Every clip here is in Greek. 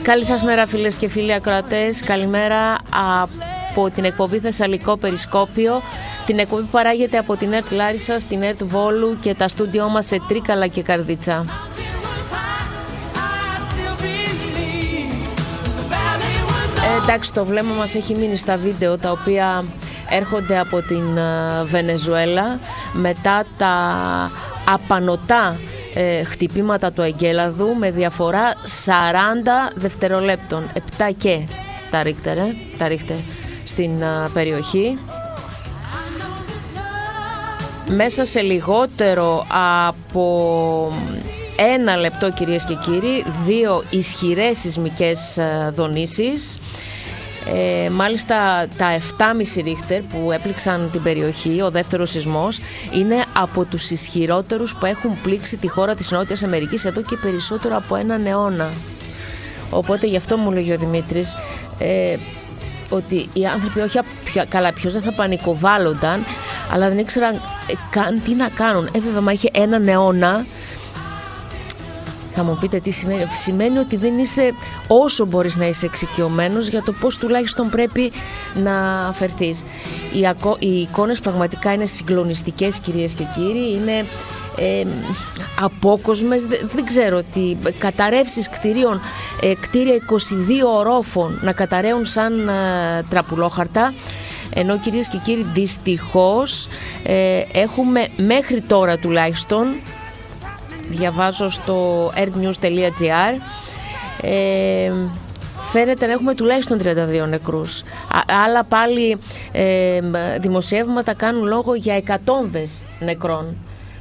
Καλή σας μέρα φίλες και φίλοι ακροατές. Καλημέρα από την εκπομπή Θεσσαλικό Περισκόπιο. Την εκπομπή που παράγεται από την ΕΡΤ Λάρισα, στην ΕΡΤ Βόλου και τα στούντιό μας σε Τρίκαλα και Καρδίτσα. Εντάξει, το βλέμμα μας έχει μείνει στα βίντεο τα οποία έρχονται από την Βενεζουέλα μετά τα απανωτά χτυπήματα του εγκέλαδου με διαφορά 40 δευτερολέπτων, 7 και τα ρίχτερ στην περιοχή. Μέσα σε λιγότερο από 1 λεπτό, κυρίες και κύριοι, 2 ισχυρές σεισμικές δονήσεις. Μάλιστα τα 7,5 ρίχτερ που έπληξαν την περιοχή, ο δεύτερος σεισμός, είναι από τους ισχυρότερους που έχουν πλήξει τη χώρα της Νότιας Αμερικής εδώ και περισσότερο από 1 αιώνα. Οπότε γι' αυτό μου λέγει ο Δημήτρης ότι οι άνθρωποι όχι καλά, ποιος δεν θα πανικοβάλλονταν, αλλά δεν ήξεραν καν τι να κάνουν. Βέβαια, μα είχε 1 αιώνα. Θα μου πείτε τι σημαίνει. Σημαίνει ότι δεν είσαι όσο μπορείς να είσαι εξοικειωμένος για το πώς τουλάχιστον πρέπει να φερθείς. Οι εικόνες πραγματικά είναι συγκλονιστικές, κυρίες και κύριοι. Είναι απόκοσμες, δεν ξέρω τι. Καταρρεύσεις κτηρίων, κτίρια 22 ορόφων να καταραίουν σαν τραπουλόχαρτα. Ενώ, κυρίες και κύριοι, δυστυχώς έχουμε μέχρι τώρα τουλάχιστον, διαβάζω στο earthnews.gr, φαίνεται να έχουμε τουλάχιστον 32 νεκρούς. Άλλα πάλι δημοσιεύματα κάνουν λόγο για εκατόμβες νεκρών.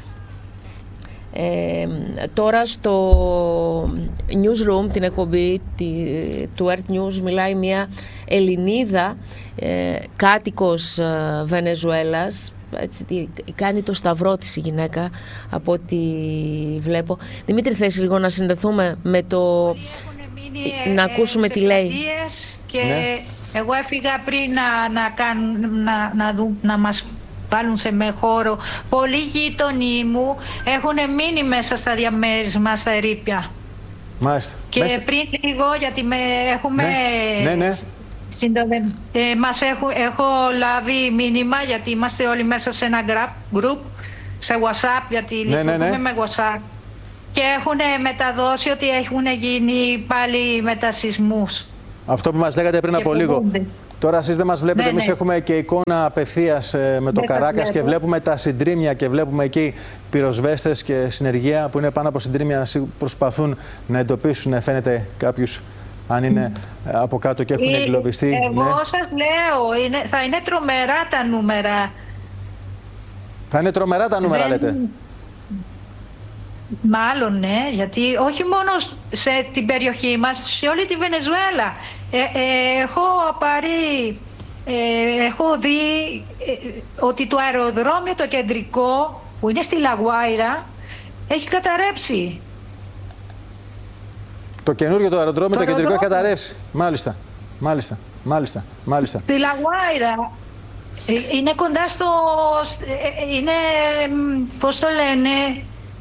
Τώρα στο newsroom, την εκπομπή του Earth News, μιλάει μια Ελληνίδα κάτοικος Βενεζουέλας. Έτσι, κάνει το σταυρό της η γυναίκα από ό,τι βλέπω. Δημήτρη, θες λίγο να συνδεθούμε με το... να ακούσουμε τι λέει. Και ναι. Εγώ έφυγα πριν να μας βάλουν σε χώρο. Πολλοί γείτονοι μου έχουν μείνει μέσα στα διαμέρισμα, στα ερείπια. Μάλιστα. Και πριν λίγο, γιατί έχουμε... Ναι. Έχω λάβει μήνυμα, γιατί είμαστε όλοι μέσα σε ένα group σε WhatsApp, γιατί λειτουργούμε με WhatsApp, και έχουν μεταδώσει ότι έχουν γίνει πάλι μετασεισμούς. Αυτό που μας λέγατε πριν από λίγο. Τώρα εσείς δεν μας βλέπετε, εμείς έχουμε και εικόνα απευθείας με το Καράκας και βλέπουμε τα συντρίμμια και βλέπουμε εκεί πυροσβέστες και συνεργεία που είναι πάνω από συντρίμμια, προσπαθούν να εντοπίσουν, φαίνεται, κάποιους αν είναι από κάτω και έχουν εγκλωβιστεί. Εγώ σας λέω, θα είναι τρομερά τα νούμερα. Θα είναι τρομερά τα νούμερα, λέτε. Μάλλον, ναι, γιατί όχι μόνο σε την περιοχή μας, σε όλη τη Βενεζουέλα. Έχω δει ότι το αεροδρόμιο το κεντρικό, που είναι στη Λαγουάιρα, έχει καταρρέψει. Το καινούριο το αεροδρόμιο, το κεντρικό, έχει καταρρεύσει. Μάλιστα. Στη Λαγουάιρα. Είναι κοντά στο... Είναι, πώς το λένε...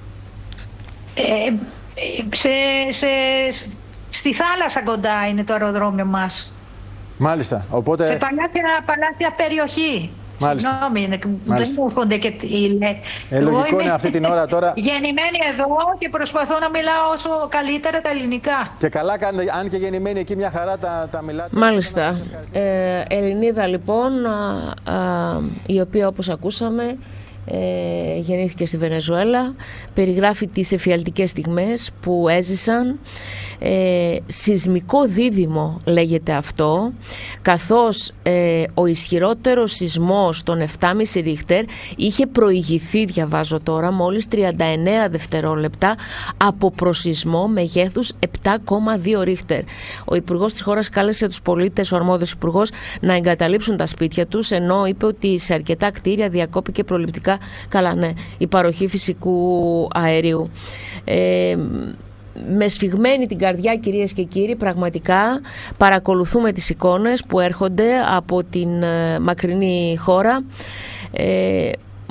στη θάλασσα κοντά είναι το αεροδρόμιο μας. Μάλιστα. Οπότε... σε παλάτια περιοχή. Συγγνώμη, δεν μου έρχονται και λογικό είναι αυτή την ώρα τώρα. Γεννημένη εδώ και προσπαθώ να μιλάω όσο καλύτερα τα ελληνικά. Και καλά κάνετε, αν και γεννημένη εκεί μια χαρά τα μιλάτε. Μάλιστα. Ελληνίδα λοιπόν, η οποία, όπως ακούσαμε, γεννήθηκε στη Βενεζουέλα, περιγράφει τις εφιαλτικές στιγμές που έζησαν. Σεισμικό δίδυμο λέγεται αυτό, καθώς ο ισχυρότερος σεισμός των 7,5 ρίχτερ είχε προηγηθεί, διαβάζω τώρα, μόλις 39 δευτερόλεπτα από προσεισμό μεγέθους 7,2 ρίχτερ. Ο υπουργός της χώρας κάλεσε τους πολίτες, ο αρμόδιος υπουργός, να εγκαταλείψουν τα σπίτια τους, ενώ είπε ότι σε αρκετά κτίρια διακόπηκε προληπτικά η παροχή φυσικού αερίου. Με σφιγμένη την καρδιά, κυρίες και κύριοι, πραγματικά παρακολουθούμε τις εικόνες που έρχονται από την μακρινή χώρα.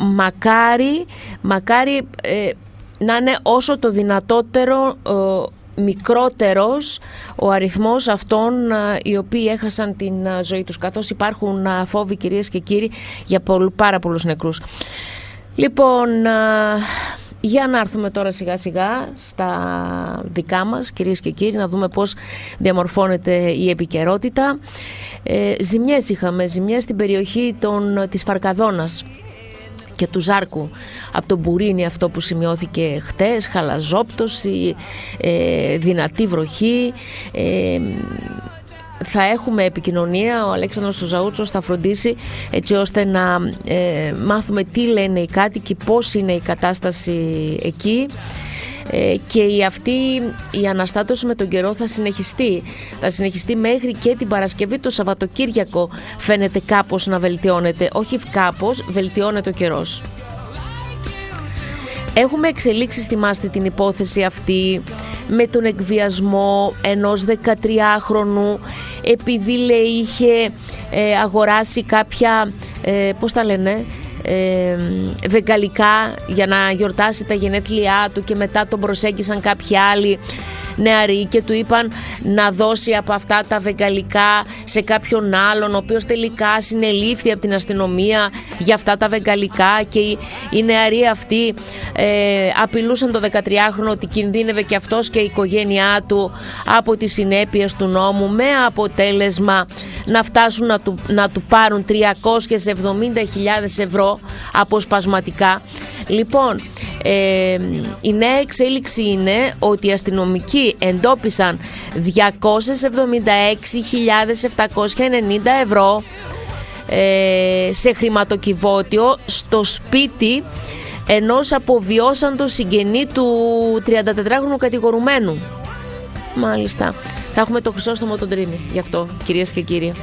Μακάρι να είναι όσο το δυνατότερο μικρότερος ο αριθμός αυτών οι οποίοι έχασαν την ζωή τους, καθώς υπάρχουν φόβοι, κυρίες και κύριοι, για πάρα πολλούς νεκρούς. Λοιπόν, για να έρθουμε τώρα σιγά σιγά στα δικά μας, κυρίες και κύριοι, να δούμε πώς διαμορφώνεται η επικαιρότητα. Ζημιές είχαμε, ζημιές στην περιοχή της Φαρκαδόνας και του Ζάρκου, από τον Μπουρίνι, αυτό που σημειώθηκε χτες, χαλαζόπτωση, δυνατή βροχή. Θα έχουμε επικοινωνία, ο Αλέξανδρος Ζαούτσος θα φροντίσει έτσι ώστε να μάθουμε τι λένε οι κάτοικοι, πώς είναι η κατάσταση εκεί. Και αυτή η αναστάτωση με τον καιρό θα συνεχιστεί μέχρι και την Παρασκευή. Το Σαββατοκύριακο φαίνεται κάπως να βελτιώνεται, όχι κάπως, βελτιώνεται ο καιρός. Έχουμε εξελίξει, θυμάστε την υπόθεση αυτή με τον εκβιασμό ενός 13χρονου επειδή λέει είχε αγοράσει κάποια, πώς τα λένε, βεγγαλικά για να γιορτάσει τα γενέθλιά του, και μετά τον προσέγγισαν κάποιοι άλλοι νεαροί και του είπαν να δώσει από αυτά τα βεγγαλικά σε κάποιον άλλον, ο οποίος τελικά συνελήφθη από την αστυνομία για αυτά τα βεγγαλικά, και οι νεαροί αυτοί απειλούσαν το 13χρονο ότι κινδύνευε και αυτός και η οικογένειά του από τις συνέπειες του νόμου, με αποτέλεσμα να φτάσουν να του πάρουν 370.000 ευρώ αποσπασματικά. Λοιπόν, η νέα εξέλιξη είναι ότι οι αστυνομικοί εντόπισαν 276.790 ευρώ σε χρηματοκιβώτιο στο σπίτι ενός αποβιώσαντος συγγενή του 34χρονου κατηγορουμένου. Μάλιστα. Θα έχουμε το Χρυσόστομο τον Τρίμη γι' αυτό, κυρίες και κύριοι.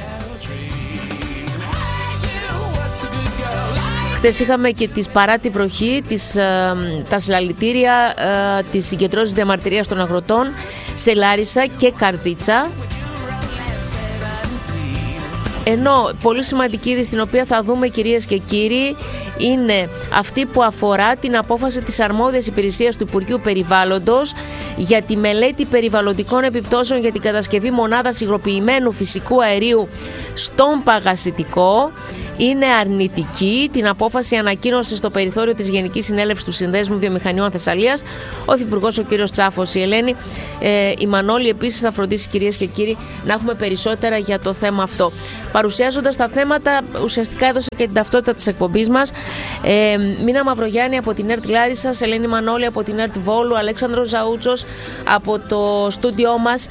Χτες είχαμε και παρά τη βροχή, τα συλλαλητήρια, τις συγκεντρώσεις διαμαρτυρίας των αγροτών σε Λάρισα και Καρδίτσα. Ενώ πολύ σημαντική είδηση, την οποία θα δούμε, κυρίες και κύριοι, είναι αυτή που αφορά την απόφαση της αρμόδιας υπηρεσίας του Υπουργείου Περιβάλλοντος για τη μελέτη περιβαλλοντικών επιπτώσεων για την κατασκευή μονάδας υγροποιημένου φυσικού αερίου στον Παγασιτικό. Είναι αρνητική. Την απόφαση ανακοίνωσε στο περιθώριο της Γενικής Συνέλευσης του Συνδέσμου Βιομηχανιών Θεσσαλίας ο Υφυπουργός ο κ. Τσάφος. Η Ελένη η Μανώλη επίσης θα φροντίσει, κυρίες και κύριοι, να έχουμε περισσότερα για το θέμα αυτό. Παρουσιάζοντας τα θέματα, ουσιαστικά έδωσε και την ταυτότητα της εκπομπής μας. Μίνα Μαυρογιάννη από την ΕΡΤ Λάρισσας, Ελένη Μανώλη από την ΕΡΤ Βόλου, Αλέξανδρος Ζαούτσος από το στούντιό μας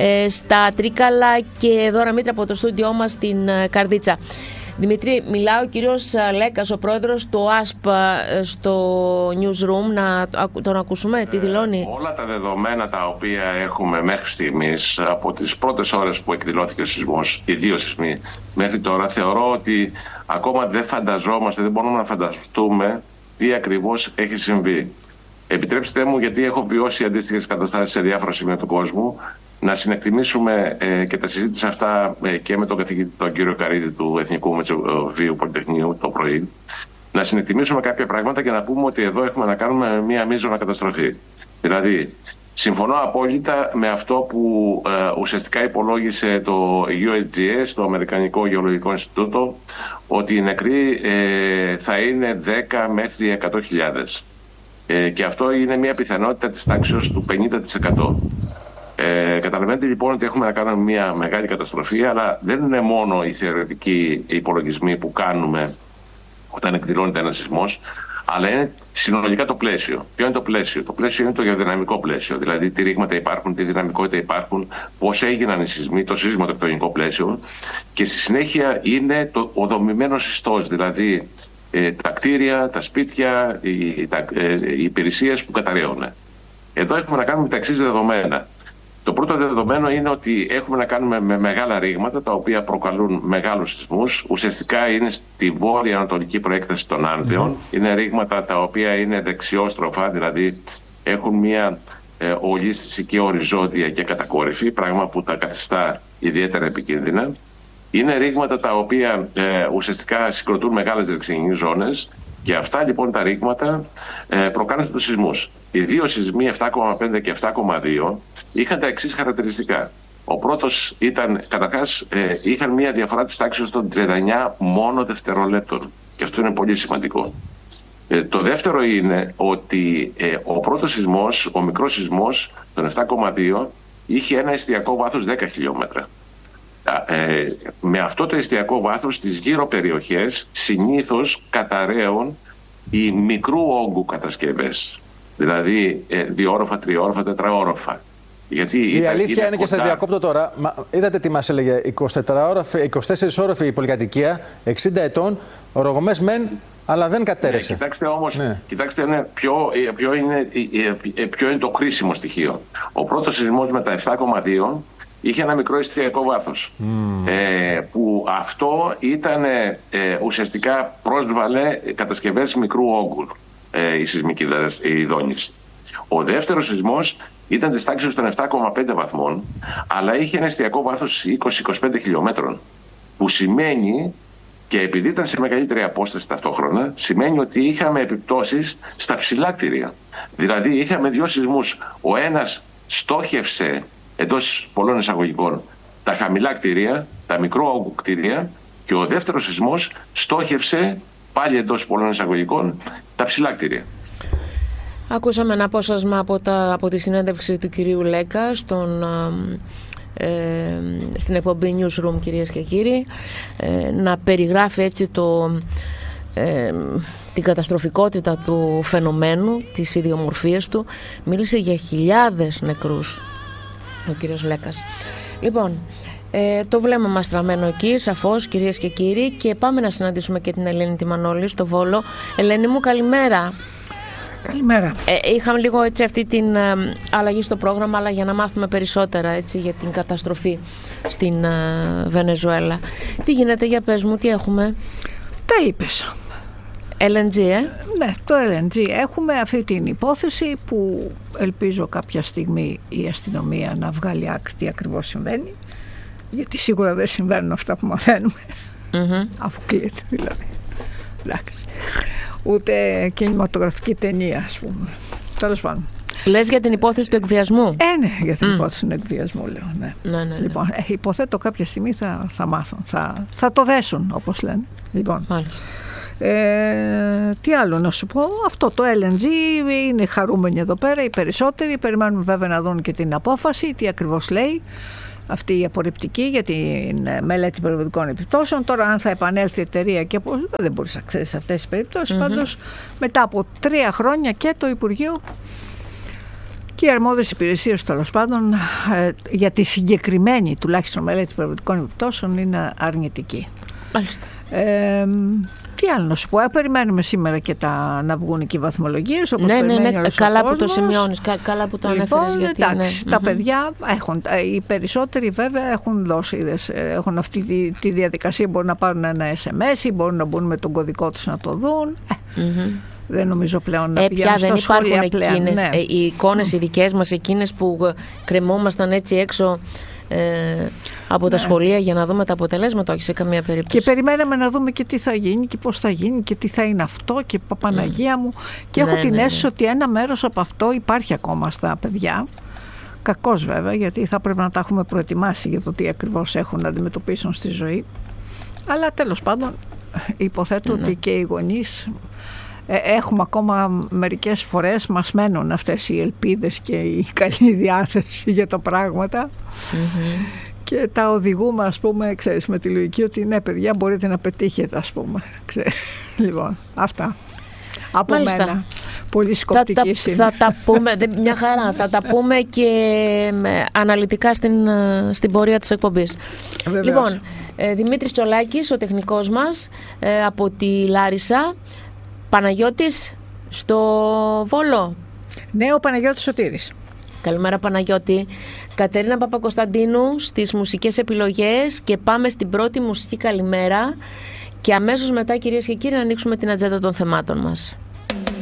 στα Τρίκαλα και Δώρα Μήτρα από το στούντιό μας στην Καρδίτσα. Δημητρή, μιλάω ο κύριος Λέκας, ο πρόεδρος του ΑΣΠ στο newsroom, να τον ακούσουμε, τι δηλώνει. Όλα τα δεδομένα τα οποία έχουμε μέχρι στιγμής, από τις πρώτες ώρες που εκδηλώθηκε ο σεισμός, οι δύο σεισμοί μέχρι τώρα, θεωρώ ότι ακόμα δεν μπορούμε να φανταστούμε τι ακριβώς έχει συμβεί. Επιτρέψτε μου, γιατί έχω βιώσει αντίστοιχες καταστάσεις σε διάφορα σημεία του κόσμου, να συνεκτιμήσουμε και τα συζήτησα αυτά και με τον καθηγητή τον κύριο Καρίδη του Εθνικού Μετσοβίου Πολυτεχνείου το πρωί, να συνεκτιμήσουμε κάποια πράγματα και να πούμε ότι εδώ έχουμε να κάνουμε μία μείζωνα καταστροφή. Δηλαδή, συμφωνώ απόλυτα με αυτό που ουσιαστικά υπολόγισε το USGS, το Αμερικανικό Γεωλογικό Ινστιτούτο, ότι οι νεκροί θα είναι 10 μέχρι 100.000. Και αυτό είναι μια πιθανότητα της τάξης του 50%. Καταλαβαίνετε λοιπόν ότι έχουμε να κάνουμε μια μεγάλη καταστροφή, αλλά δεν είναι μόνο οι θεωρητικοί υπολογισμοί που κάνουμε όταν εκδηλώνεται ένας σεισμός, αλλά είναι συνολικά το πλαίσιο. Ποιο είναι το πλαίσιο? Το πλαίσιο είναι το γεωδυναμικό πλαίσιο, δηλαδή τι ρήγματα υπάρχουν, τι δυναμικότητα υπάρχουν, πώς έγιναν οι σεισμοί, το σεισμοτεκτονικό πλαίσιο, και στη συνέχεια είναι ο δομημένος ιστός, δηλαδή τα κτίρια, τα σπίτια, οι υπηρεσίες που καταρρέουν. Εδώ έχουμε να κάνουμε τα εξής δεδομένα. Το πρώτο δεδομένο είναι ότι έχουμε να κάνουμε με μεγάλα ρήγματα τα οποία προκαλούν μεγάλους σεισμούς. Ουσιαστικά είναι στη βόρεια ανατολική προέκταση των Άνδεων. Είναι ρήγματα τα οποία είναι δεξιόστροφα, δηλαδή έχουν μια ολίσθηση και οριζόντια και κατακόρυφη, πράγμα που τα καθιστά ιδιαίτερα επικίνδυνα. Είναι ρήγματα τα οποία ουσιαστικά συγκροτούν μεγάλες δεξινές ζώνες, και αυτά λοιπόν τα ρήγματα προκάλεσαν τους σεισμούς. Οι δύο σεισμοί 7,5 και 7,2 είχαν τα εξής χαρακτηριστικά. Ο πρώτος ήταν, καταρχάς, είχαν μια διαφορά της τάξης των 39 μόνο δευτερολέπτων. Και αυτό είναι πολύ σημαντικό. Το δεύτερο είναι ότι ο πρώτος σεισμός, ο μικρός σεισμός, τον 7,2, είχε ένα εστιακό βάθος 10 χιλιόμετρα. Με αυτό το εστιακό βάθος στις γύρω περιοχές συνήθως καταραίουν οι μικρού όγκου κατασκευές. Δηλαδή διόροφα, τριόροφα, τετραόροφα. Γιατί η αλήθεια είναι, και σας διακόπτω τώρα, είδατε τι μας έλεγε, 24όροφη η πολυκατοικία, 60 ετών, ρογμές μεν, αλλά δεν κατέρευσε. Κοιτάξτε όμως, κοιτάξτε ποιο είναι το κρίσιμο στοιχείο. Ο πρώτος σεισμός με τα 7,2 είχε ένα μικρό εστιακό βάθος. Που αυτό ήταν ουσιαστικά πρόσβαλε κατασκευές μικρού όγκου η σεισμική δόνηση. Ο δεύτερος σεισμός ήταν της τάξης των 7,5 βαθμών, αλλά είχε ένα εστιακό βάθος 20-25 χιλιόμετρων. Που σημαίνει, και επειδή ήταν σε μεγαλύτερη απόσταση ταυτόχρονα, σημαίνει ότι είχαμε επιπτώσεις στα ψηλά κτίρια. Δηλαδή είχαμε δύο σεισμούς. Ο ένας στόχευσε, εντός πολλών εισαγωγικών, τα χαμηλά κτίρια, τα μικρό όγκου κτίρια, και ο δεύτερος σεισμός στόχευσε, πάλι εντός πολλών εισαγωγικών, τα ψηλά κτίρια. Ακούσαμε ένα απόσπασμα από τη συνέντευξη του κυρίου Λέκα στην εκπομπή Newsroom, κυρίες και κύριοι, να περιγράφει έτσι την καταστροφικότητα του φαινομένου, τις ιδιομορφίες του. Μίλησε για χιλιάδες νεκρούς ο κύριος Λέκας. Λοιπόν, το βλέμμα μας στραμμένο εκεί, σαφώς, κυρίες και κύριοι, και πάμε να συναντήσουμε και την Ελένη τη Μανώλη στο Βόλο. Ελένη μου, καλημέρα. Καλημέρα. Είχαμε λίγο έτσι αυτή την αλλαγή στο πρόγραμμα, αλλά για να μάθουμε περισσότερα έτσι, για την καταστροφή στην Βενεζουέλα. Τι γίνεται, για πες μου, τι έχουμε? Τα είπες. LNG, Ναι, το LNG. Έχουμε αυτή την υπόθεση που ελπίζω κάποια στιγμή η αστυνομία να βγάλει άκρη τι ακριβώς συμβαίνει, γιατί σίγουρα δεν συμβαίνουν αυτά που μαθαίνουμε, αφού κλείεται δηλαδή. Εντάξει. Ούτε κινηματογραφική ταινία, ας πούμε. Τέλος πάντων. Λες για την υπόθεση του εκβιασμού? Ναι, για την υπόθεση του εκβιασμού λέω. Ναι. Λοιπόν, υποθέτω κάποια στιγμή θα μάθουν. Θα το δέσουν, όπως λένε. Λοιπόν. Τι άλλο να σου πω? Αυτό το LNG είναι χαρούμενοι εδώ πέρα, οι περισσότεροι. Περιμένουμε βέβαια να δουν και την απόφαση, τι ακριβώς λέει αυτή η απορριπτική για την μελέτη περιβαλλοντικών επιπτώσεων. Τώρα, αν θα επανέλθει η εταιρεία και πώς, δεν μπορείς να ξέρεις αυτές τις περιπτώσεις. Πάντως, μετά από 3 χρόνια και το Υπουργείο και οι αρμόδιες υπηρεσίες, τέλος πάντων, για τη συγκεκριμένη τουλάχιστον μελέτη περιβαλλοντικών επιπτώσεων είναι αρνητική. Μάλιστα. Τι άλλο να σου πω? Περιμένουμε σήμερα και να βγουν και οι βαθμολογίες. Ναι. Καλά που το σημειώνεις, καλά που το ανέφερες. Γιατί, εντάξει, τα παιδιά έχουν, οι περισσότεροι βέβαια έχουν δώσει, έχουν αυτή τη διαδικασία, μπορούν να πάρουν ένα SMS ή μπορούν να μπουν με τον κωδικό τους να το δουν. Δεν νομίζω πλέον να πηγαίνουν στα σχόλια πλέον. Οι εικόνες οι δικές μας, εκείνες που κρεμόμασταν έτσι έξω από τα σχολεία για να δούμε τα αποτελέσματα, όχι σε καμία περίπτωση. Και περιμέναμε να δούμε και τι θα γίνει και πώς θα γίνει και τι θα είναι αυτό και Παναγία μου. Και έχω την αίσθηση ότι ένα μέρος από αυτό υπάρχει ακόμα στα παιδιά. Κακώς βέβαια, γιατί θα πρέπει να τα έχουμε προετοιμάσει για το τι ακριβώς έχουν να αντιμετωπίσουν στη ζωή. Αλλά τέλος πάντων υποθέτω ότι και οι γονείς έχουμε ακόμα μερικές φορές, μας μένουν αυτές οι ελπίδες και η καλή διάθεση για τα πράγματα και τα οδηγούμε, ας πούμε, ξέρεις, με τη λογική ότι ναι παιδιά, μπορείτε να πετύχετε, ας πούμε. Λοιπόν, αυτά από μένα. Πολύ σκοπτική θα τα πούμε, μια χαρά, θα τα πούμε και αναλυτικά στην πορεία της εκπομπής. Βεβαίως. Λοιπόν, Δημήτρης Τσολάκης, ο τεχνικός μας από τη Λάρισα. Παναγιώτης στο Βόλο. Ναι, ο Παναγιώτης Σωτήρης. Καλημέρα Παναγιώτη. Κατερίνα Παπακοσταντίνου στις μουσικές επιλογές και πάμε στην πρώτη μουσική καλημέρα και αμέσως μετά, κυρίες και κύριοι, να ανοίξουμε την ατζέντα των θεμάτων μας.